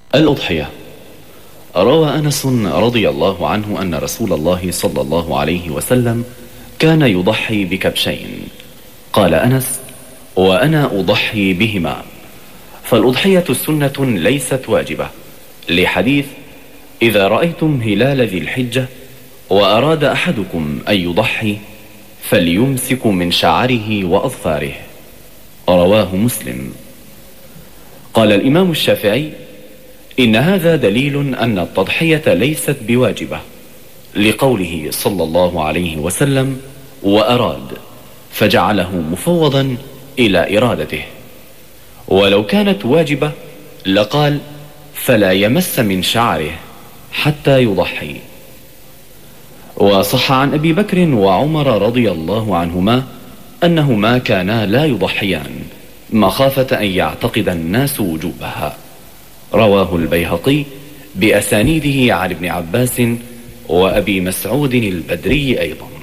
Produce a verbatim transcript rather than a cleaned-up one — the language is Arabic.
الأضحية. روى أنس رضي الله عنه أن رسول الله صلى الله عليه وسلم كان يضحي بكبشين. قال أنس: وأنا أضحي بهما. فالأضحية سنة ليست واجبة، لحديث: إذا رأيتم هلال ذي الحجة وأراد أحدكم أن يضحي فليمسك من شعره وأظفاره. رواه مسلم. قال الإمام الشافعي: إن هذا دليل أن التضحية ليست بواجبة، لقوله صلى الله عليه وسلم: وأراد، فجعله مفوضا إلى إرادته. ولو كانت واجبة لقال: فلا يمس من شعره حتى يضحي. وصح عن أبي بكر وعمر رضي الله عنهما أنهما كانا لا يضحيان مخافة أن يعتقد الناس وجوبها. رواه البيهقي بأسانيده عن ابن عباس وأبي مسعود البدري أيضا.